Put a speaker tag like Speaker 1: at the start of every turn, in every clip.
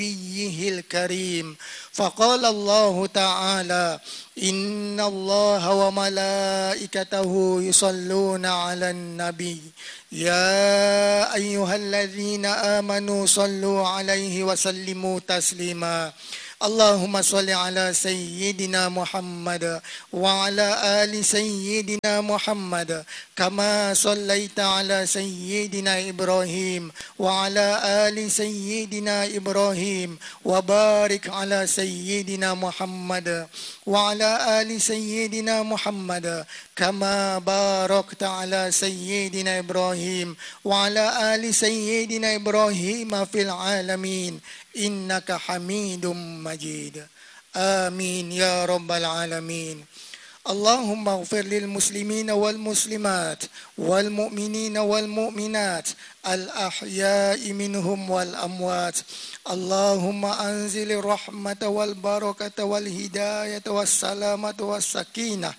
Speaker 1: نبيه الكريم. فقال الله تعالى: إن الله وملائكته يصلون على النبي يا أيها الذين آمنوا صلوا عليه وسلموا تسليما. اللهم صل على سيدنا محمد وعلى آل سيدنا محمد كما صليت على سيدنا إبراهيم وعلى آل سيدنا إبراهيم وبارك على سيدنا محمد وعلى آل سيدنا محمد كما باركت على سيدنا إبراهيم وعلى آل سيدنا إبراهيم في العالمين إنك حميد مجيد. آمين يا رب العالمين. اللهم اغفر للمسلمين والمسلمات والمؤمنين والمؤمنات الأحياء منهم والأموات. اللهم أنزل الرحمة والبركة والهداية والسلامة والسكينة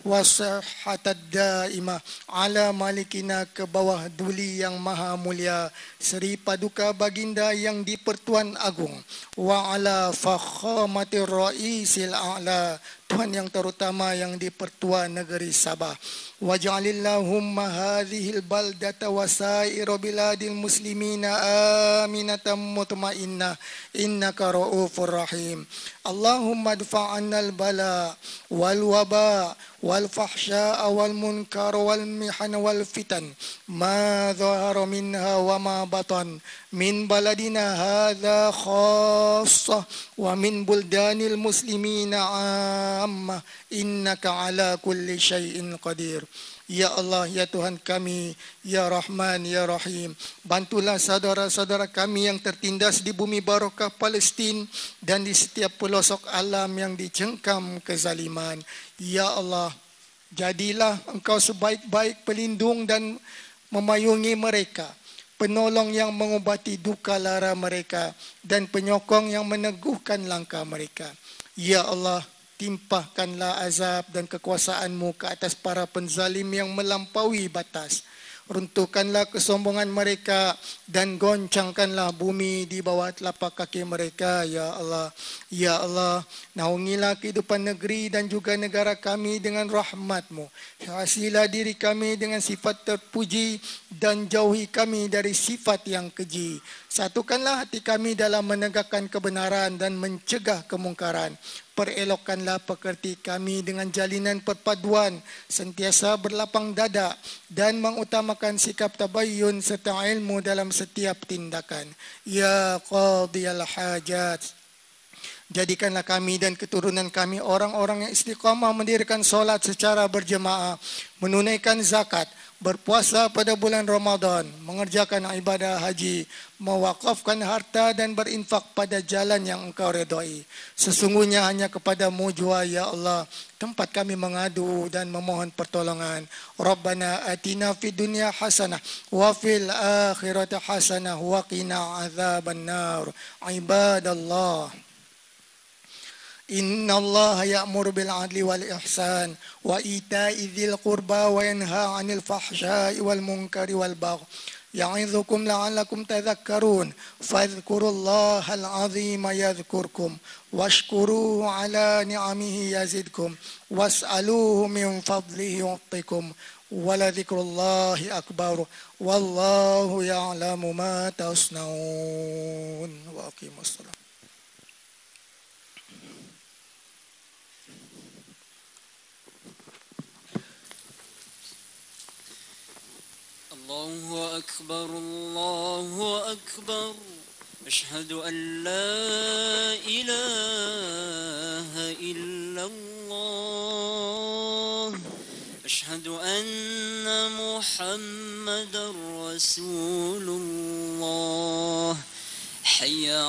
Speaker 1: والصحة الدائمة على malikina ke bawah duli yang maha mulia Seri Paduka Baginda yang di-Pertuan Agung wa ala fakhamatir raisil a'la, Tuhan yang terutama yang di-Pertua Negeri Sabah. Waj'alillahumma hadhil baldata wa saira biladil muslimina aminatan mutmainnah innaka ra'ufur rahim. Allahumma adfa'anna al-bala wal waba wal fahsya'a wal munkar wal mihan wal fitan ma dhahara minha wa ma batan min baladina hadha khassah wa min buldanil muslimina amma innaka ala kulli syai'in qadir. Ya Allah, ya Tuhan kami, ya Rahman, ya Rahim, bantulah saudara-saudara kami yang tertindas di bumi barokah Palestin dan di setiap pelosok alam yang dicengkam kezaliman. Ya Allah, jadilah Engkau sebaik-baik pelindung dan memayungi mereka, penolong yang mengobati duka lara mereka, dan penyokong yang meneguhkan langkah mereka. Ya Allah, timpahkanlah azab dan kekuasaan-Mu ke atas para penzalim yang melampaui batas. Runtuhkanlah kesombongan mereka dan goncangkanlah bumi di bawah telapak kaki mereka, ya Allah. Ya Allah, naungilah kehidupan negeri dan juga negara kami dengan rahmat-Mu. Hasilah diri kami dengan sifat terpuji dan jauhi kami dari sifat yang keji. Satukanlah hati kami dalam menegakkan kebenaran dan mencegah kemungkaran. Perelokkanlah pekerti kami dengan jalinan perpaduan, sentiasa berlapang dada dan mengutamakan sikap tabayyun serta ilmu dalam setiap tindakan. Ya Qadiyal Hajat, jadikanlah kami dan keturunan kami orang-orang yang istiqamah mendirikan solat secara berjemaah, menunaikan zakat, berpuasa pada bulan Ramadan, mengerjakan ibadah haji, mewakafkan harta dan berinfak pada jalan yang Engkau redai. Sesungguhnya hanya kepada-Mu jua, ya Allah, tempat kami mengadu dan memohon pertolongan. Rabbana atina fid dunya hasanah wa fil akhirati hasanah wa qina azabannar. Ibadallah, Inna Allah ya'muru bil adli wal ihsan wa ita'i dzil qurba wa yanha 'anil fahsya'i wal munkari wal baghi ya'idzukum la'allakum tadhakkarun. Fadhkurullahal 'azima yadhkurkum washkuruhu 'ala ni'amihi yazidkum was'aluhu min fadlihi yu'tikum waladhikrullahi akbar wallahu ya'lamu ma tasnaun. Wa aqimussalam.
Speaker 2: الله أكبر الله أكبر أشهد أن لا إله إلا الله أشهد أن محمد رسول الله. حي